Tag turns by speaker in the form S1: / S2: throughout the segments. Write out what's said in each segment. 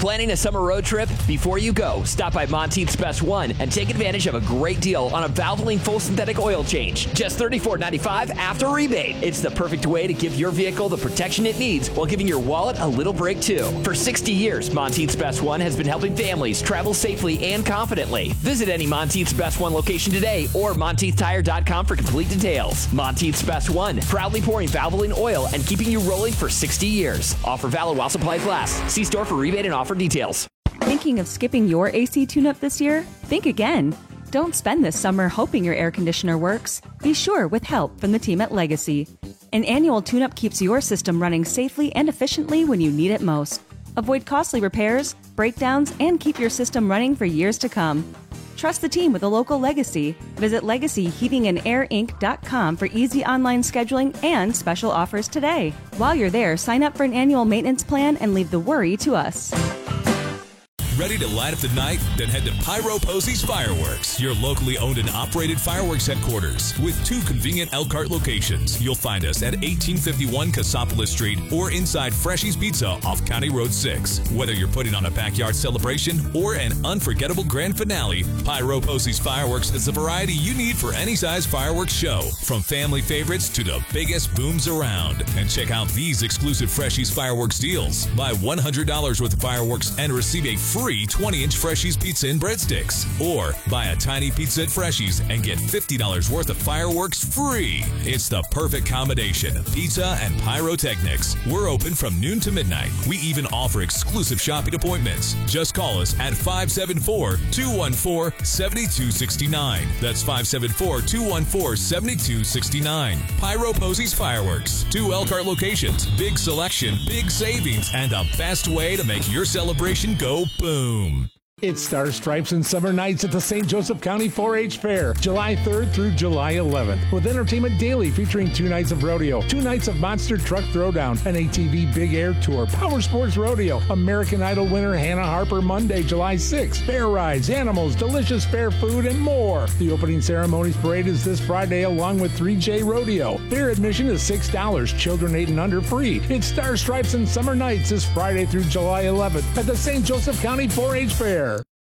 S1: Planning a summer road trip? Before you go, stop by Monteith's Best One and take advantage of a great deal on a Valvoline full synthetic oil change. Just $34.95 after rebate. It's the perfect way to give your vehicle the protection it needs while giving your wallet a little break too. For 60 years, Monteith's Best One has been helping families travel safely and confidently. Visit any Monteith's Best One location today or MonteithTire.com for complete details. Monteith's Best One, proudly pouring Valvoline oil and keeping you rolling for 60 years. Offer valid while supplies last. See store for rebate and offer details.
S2: Thinking of skipping your AC tune-up this year? Think again. Don't spend this summer hoping your air conditioner works. Be sure with help from the team at Legacy. An annual tune-up keeps your system running safely and efficiently when you need it most. Avoid costly repairs, breakdowns, and keep your system running for years to come. Trust the team with a local Legacy. Visit LegacyHeatingandAirInc.com for easy online scheduling and special offers today. While you're there, sign up for an annual maintenance plan and leave the worry to us.
S3: Ready to light up the night? Then head to Pyro Posey's Fireworks, your locally owned and operated fireworks headquarters with 2 convenient Elkhart locations. You'll find us at 1851 Cassopolis Street or inside Freshy's Pizza off County Road 6. Whether you're putting on a backyard celebration or an unforgettable grand finale, Pyro Posey's Fireworks is the variety you need for any size fireworks show, from family favorites to the biggest booms around. And check out these exclusive Freshy's Fireworks deals. Buy $100 worth of fireworks and receive a free 20-inch Freshy's pizza and breadsticks. Or buy a tiny pizza at Freshy's and get $50 worth of fireworks free. It's the perfect combination. Pizza and pyrotechnics. We're open from noon to midnight. We even offer exclusive shopping appointments. Just call us at 574-214-7269. That's 574-214-7269. Pyro Posey's Fireworks. 2 Elkhart locations. Big selection, big savings, and the best way to make your celebration go boom.
S4: It's Star Stripes and Summer Nights at the St. Joseph County 4-H Fair, July 3rd through July 11th, with entertainment daily featuring 2 nights of rodeo, 2 nights of monster truck throwdown, an ATV Big Air Tour, Power Sports Rodeo, American Idol winner Hannah Harper Monday, July 6th, fair rides, animals, delicious fair food, and more. The opening ceremonies parade is this Friday along with 3J Rodeo. Fair admission is $6, children 8 and under free. It's Star Stripes and Summer Nights this Friday through July 11th at the St. Joseph County 4-H Fair.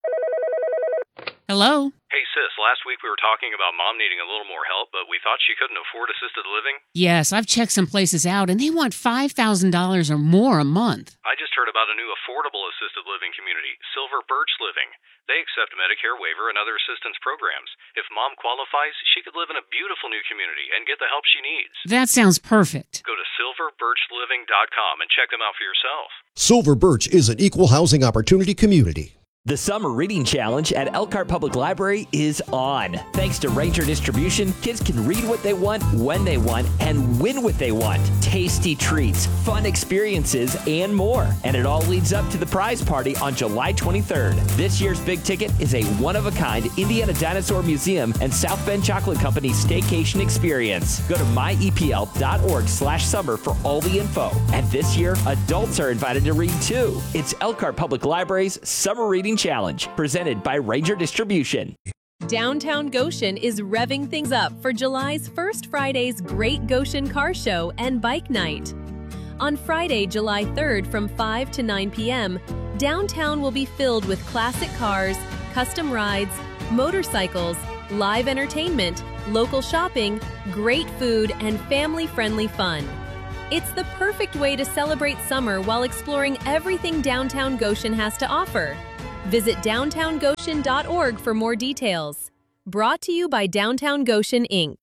S5: Hello?
S6: Hey, sis, last week we were talking about Mom needing a little more help, but we thought she couldn't afford assisted living.
S5: Yes, I've checked some places out, and they want $5,000 or more a month.
S6: I just heard about a new affordable assisted living community, Silver Birch Living. They accept Medicare waiver and other assistance programs. If Mom qualifies, she could live in a beautiful new community and get the help she needs.
S5: That sounds perfect.
S6: Go to silverbirchliving.com and check them out for yourself.
S7: Silver Birch is an equal housing opportunity community.
S1: The Summer Reading Challenge at Elkhart Public Library is on. Thanks to Ranger Distribution, kids can read what they want, when they want, and win what they want. Tasty treats, fun experiences, and more. And it all leads up to the prize party on July 23rd. This year's big ticket is a one-of-a-kind Indiana Dinosaur Museum and South Bend Chocolate Company staycation experience. Go to myepl.org/summer for all the info. And this year, adults are invited to read too. It's Elkhart Public Library's Summer Reading Challenge, presented by Ranger Distribution.
S8: Downtown Goshen is revving things up for July's First Friday's Great Goshen Car Show and Bike Night. On Friday, July 3rd from 5 to 9 p.m., downtown will be filled with classic cars, custom rides, motorcycles, live entertainment, local shopping, great food, and family-friendly fun. It's the perfect way to celebrate summer while exploring everything Downtown Goshen has to offer. Visit downtowngoshen.org for more details. Brought to you by Downtown Goshen, Inc.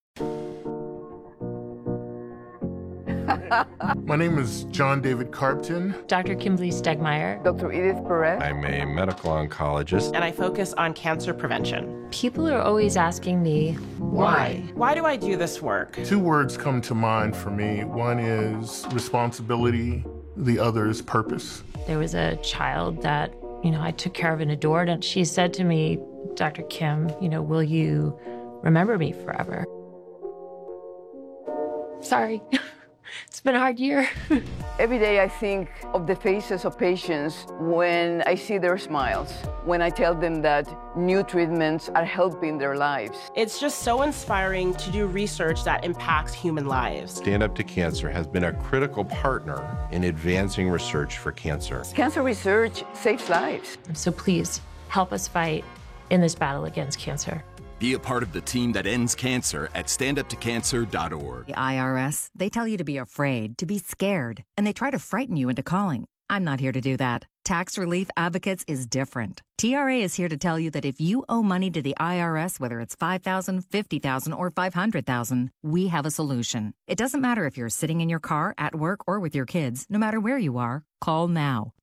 S9: My name is John David Carpton.
S10: Dr. Kimberly Stegmeyer.
S11: Dr. Edith Perez.
S12: I'm a medical oncologist.
S13: And I focus on cancer prevention.
S10: People are always asking me, why?
S13: Why do I do this work?
S9: 2 words come to mind for me. One is responsibility. The other is purpose.
S10: There was a child that, I took care of and adored, and she said to me, Dr. Kim, will you remember me forever? Sorry. It's It's been a hard year.
S11: Every day I think of the faces of patients when I see their smiles, when I tell them that new treatments are helping their lives.
S13: It's just so inspiring to do research that impacts human lives.
S12: Stand Up to Cancer has been a critical partner in advancing research for cancer.
S11: Cancer research saves lives.
S10: So please help us fight in this battle against cancer.
S14: Be a part of the team that ends cancer at standuptocancer.org.
S15: The IRS, they tell you to be afraid, to be scared, and they try to frighten you into calling. I'm not here to do that. Tax Relief Advocates is different. TRA is here to tell you that if you owe money to the IRS, whether it's $5,000, $50,000, or $500,000, we have a solution. It doesn't matter if you're sitting in your car, at work, or with your kids. No matter where you are, call now.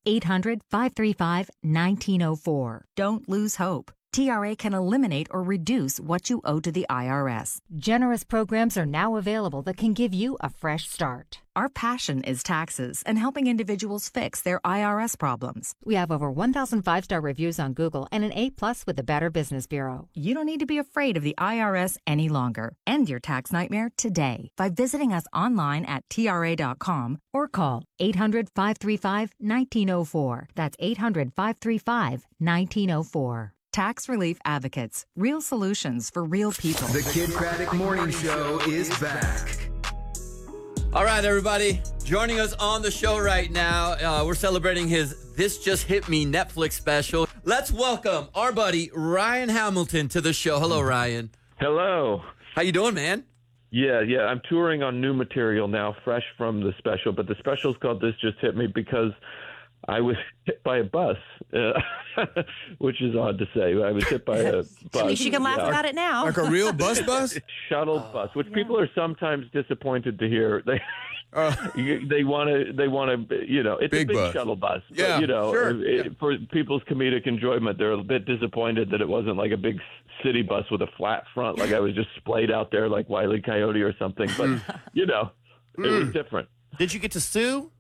S15: 800-535-1904. Don't lose hope. TRA can eliminate or reduce what you owe to the IRS.
S16: Generous programs are now available that can give you a fresh start.
S15: Our passion is taxes and helping individuals fix their IRS problems.
S16: We have over 1,000 5-star reviews on Google and an A+ with the Better Business Bureau.
S15: You don't need to be afraid of the IRS any longer. End your tax nightmare today by visiting us online at TRA.com or call 800-535-1904. That's 800-535-1904. Tax Relief Advocates. Real solutions for real people.
S17: The Kid Craddock Morning Show is back.
S18: All right, everybody. Joining us on the show right now, we're celebrating his This Just Hit Me Netflix special. Let's welcome our buddy Ryan Hamilton to the show. Hello, Ryan.
S19: Hello.
S18: How you doing, man?
S19: Yeah. I'm touring on new material now, fresh from the special. But the special is called This Just Hit Me because I was hit by a bus, which is odd to say. I was hit by a bus.
S20: At least you can laugh about it now.
S21: Like a real bus?
S19: Shuttle bus, which people are sometimes disappointed to hear. They want to, it's
S21: big
S19: a big
S21: bus.
S19: Shuttle bus.
S21: Yeah,
S19: but,
S21: sure.
S19: For people's comedic enjoyment, they're a bit disappointed that it wasn't like a big city bus with a flat front, like I was just splayed out there like Wile E. Coyote or something. But, it was different.
S21: Did you get to sue?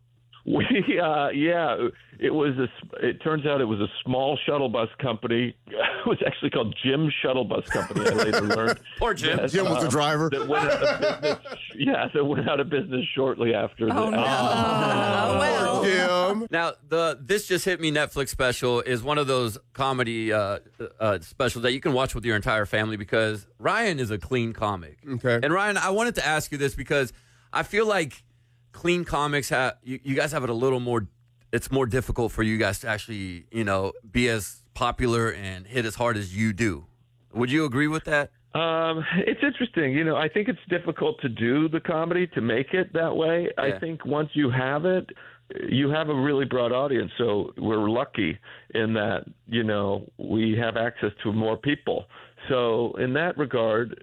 S19: It turns out it was a small shuttle bus company. It was actually called Jim's Shuttle Bus Company, I later learned.
S18: Poor Jim.
S21: Jim was the driver.
S19: That went out of business. That went out of business shortly after.
S18: Well. Jim. Now, the This Just Hit Me Netflix special is one of those comedy specials that you can watch with your entire family because Ryan is a clean comic.
S21: Okay.
S18: And Ryan, I wanted to ask you this because I feel like clean comics you guys have it a little more. It's more difficult for you guys to actually, be as popular and hit as hard as you do. Would you agree with that?
S19: It's interesting. I think it's difficult to do the comedy, to make it that way. Yeah. I think once you have it, you have a really broad audience. So we're lucky in that, we have access to more people. So in that regard,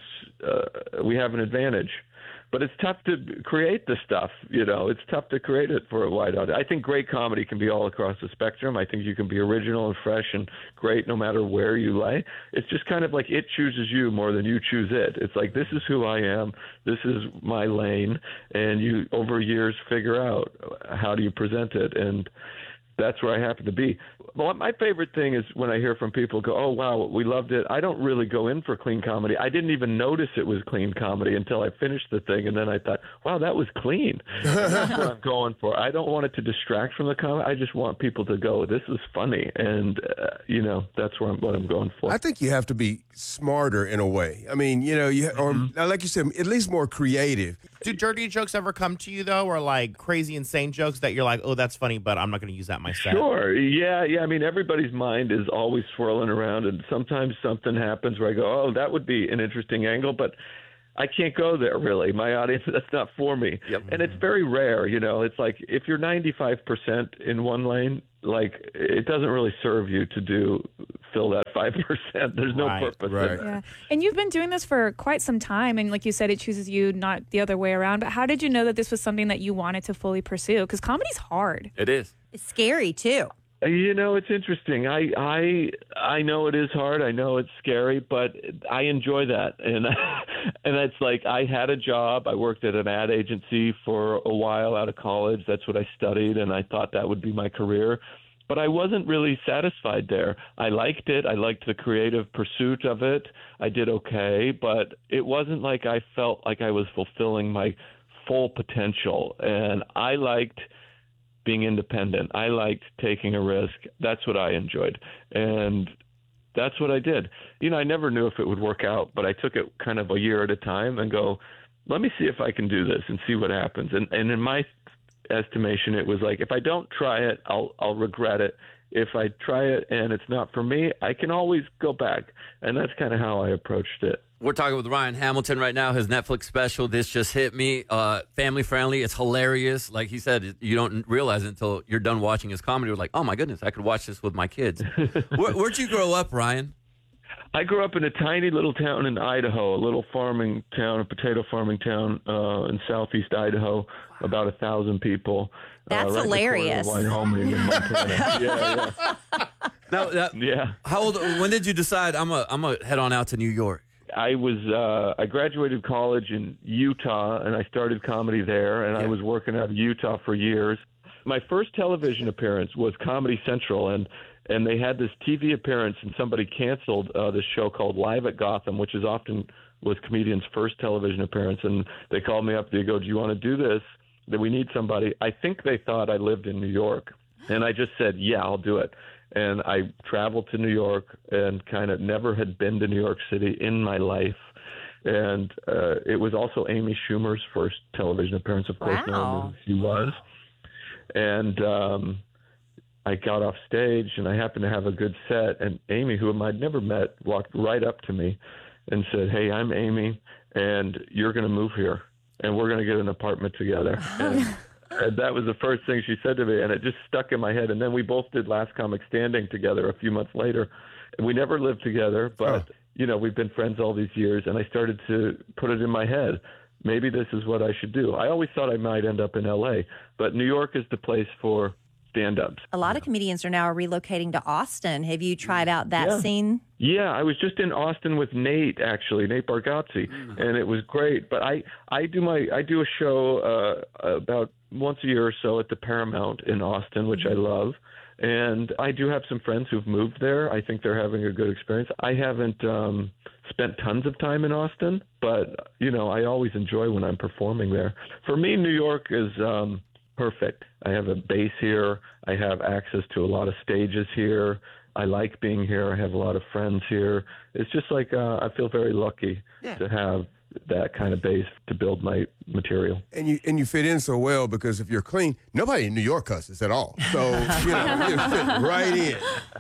S19: we have an advantage. But it's tough to create the stuff, It's tough to create it for a wide audience. I think great comedy can be all across the spectrum. I think you can be original and fresh and great no matter where you lay. It's just kind of like it chooses you more than you choose it. It's like, this is who I am. This is my lane. And you, over years, figure out how do you present it. And that's where I happen to be. Well, my favorite thing is when I hear from people go, oh, wow, we loved it. I don't really go in for clean comedy. I didn't even notice it was clean comedy until I finished the thing. And then I thought, wow, that was clean. That's what I'm going for. I don't want it to distract from the comedy. I just want people to go, this is funny. And, that's what I'm going for.
S21: I think you have to be smarter in a way. I mean, or like you said, at least more creative.
S22: Do dirty jokes ever come to you, though, or like crazy, insane jokes that you're like, oh, that's funny, but I'm not going to use that in my set?
S19: Sure. Yeah. I mean, everybody's mind is always swirling around, and sometimes something happens where I go, oh, that would be an interesting angle, but I can't go there, really. My audience, that's not for me. Yep. And it's very rare, It's like if you're 95% in one lane, like it doesn't really serve you to fill that 5%. There's no purpose in it.
S20: Yeah. And you've been doing this for quite some time, and like you said, it chooses you, not the other way around. But how did you know that this was something that you wanted to fully pursue? Because comedy's hard.
S18: It is.
S20: It's scary, too.
S19: It's interesting. I know it is hard. I know it's scary, but I enjoy that. And it's like I had a job. I worked at an ad agency for a while out of college. That's what I studied, and I thought that would be my career. But I wasn't really satisfied there. I liked it. I liked the creative pursuit of it. I did okay, but it wasn't like I felt like I was fulfilling my full potential. And I liked being independent. I liked taking a risk. That's what I enjoyed. And that's what I did. I never knew if it would work out, but I took it kind of a year at a time and go, let me see if I can do this and see what happens. And in my estimation, it was like, if I don't try it, I'll regret it. If I try it and it's not for me, I can always go back. And that's kind of how I approached it.
S18: We're talking with Ryan Hamilton right now. His Netflix special, This Just Hit Me, family friendly. It's hilarious. Like he said, you don't realize it until you're done watching his comedy. You're like, oh my goodness, I could watch this with my kids. Where'd you grow up, Ryan?
S19: I grew up in a tiny little town in Idaho, a little farming town, a potato farming town in southeast Idaho, about 1,000 people.
S2: That's
S19: right
S2: hilarious.
S19: In the corner of Wyoming and Montana. Yeah.
S18: How old? When did you decide I'm gonna head on out to New York?
S19: I graduated college in Utah, and I started comedy there, and I was working out of Utah for years. My first television appearance was Comedy Central, and they had this TV appearance, and somebody canceled this show called Live at Gotham, which is often was comedians' first television appearance. And they called me up. They go, do you want to do this? That we need somebody. I think they thought I lived in New York. And I just said, yeah, I'll do it. And I traveled to New York and kind of never had been to New York City in my life. And it was also Amy Schumer's first television appearance, of course. No one knew who she was. And I got off stage, and I happened to have a good set. And Amy, whom I'd never met, walked right up to me and said, hey, I'm Amy, and you're going to move here, and we're going to get an apartment together. And that was the first thing she said to me, and it just stuck in my head. And then we both did Last Comic Standing together a few months later. And we never lived together, but, we've been friends all these years, and I started to put it in my head. Maybe this is what I should do. I always thought I might end up in L.A., but New York is the place for stand-ups.
S2: A lot of comedians are now relocating to Austin. Have you tried out that scene?
S19: Yeah, I was just in Austin with Nate Bargatze, and it was great. But I do a show about once a year or so at the Paramount in Austin, which I love. And I do have some friends who've moved there. I think they're having a good experience. I haven't spent tons of time in Austin, but, I always enjoy when I'm performing there. For me, New York is perfect. I have a base here. I have access to a lot of stages here. I like being here. I have a lot of friends here. It's just like I feel very lucky to have that kind of base to build my material.
S21: And you fit in so well because if you're clean, nobody in New York cusses at all. So, you fit right in.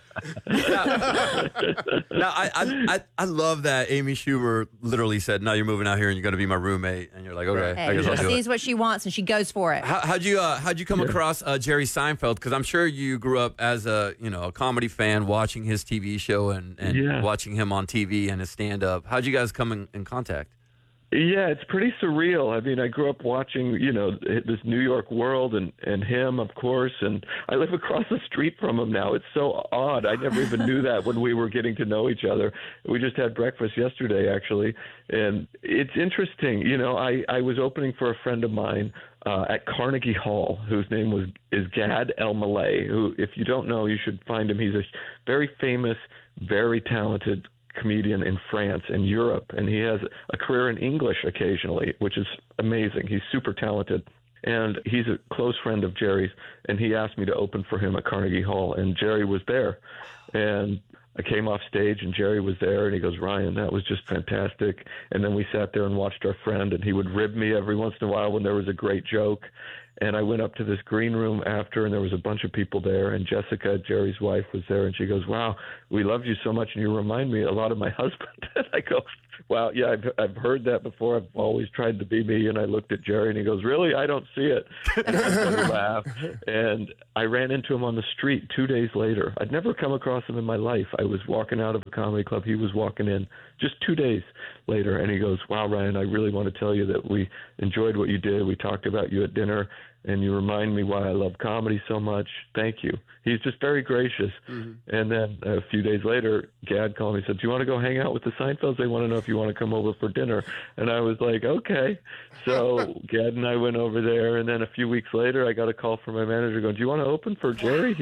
S18: Now, I love that Amy Schumer literally said, no, you're moving out here and you're going to be my roommate. And you're like, okay, I guess I'll do it.
S2: She sees what she wants and she goes for it.
S18: How'd you come across Jerry Seinfeld? Because I'm sure you grew up as a comedy fan watching his TV show and watching him on TV and his stand-up. How'd you guys come in contact?
S19: Yeah, it's pretty surreal. I mean, I grew up watching, this New York world and him, of course, and I live across the street from him now. It's so odd. I never even knew that when we were getting to know each other. We just had breakfast yesterday, actually, and it's interesting. I was opening for a friend of mine at Carnegie Hall, whose name is Gad Elmaleh, who, if you don't know, you should find him. He's a very famous, very talented comedian in France and Europe, and he has a career in English occasionally, which is amazing. He's super talented, and he's a close friend of Jerry's, and he asked me to open for him at Carnegie Hall, and Jerry was there, and I came off stage, and Jerry was there, and he goes, Ryan, that was just fantastic. And then we sat there and watched our friend, and he would rib me every once in a while when there was a great joke. And I went up to this green room after, and there was a bunch of people there, and Jessica, Jerry's wife, was there, and she goes, wow, we loved you so much, and you remind me a lot of my husband. And I go, wow, yeah, I've heard that before. I've always tried to be me. And I looked at Jerry, and he goes, really? I don't see it. And I laughed. And I ran into him on the street 2 days later. I'd never come across him in my life. I was walking out of a comedy club. He was walking in just 2 days later, and he goes, wow, Ryan, I really want to tell you that we enjoyed what you did. We talked about you at dinner, and you remind me why I love comedy so much. Thank you. He's just very gracious. Mm-hmm. And then a few days later, Gad called me and said, do you want to go hang out with the Seinfelds? They want to know if you want to come over for dinner. And I was like, okay. So Gad and I went over there, and then a few weeks later, I got a call from my manager going, do you want to open for Jerry?